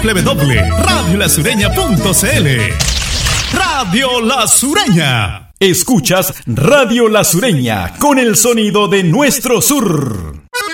www.radiolasureña.cl. Radio La Sureña. Escuchas Radio La Sureña con el sonido de nuestro sur.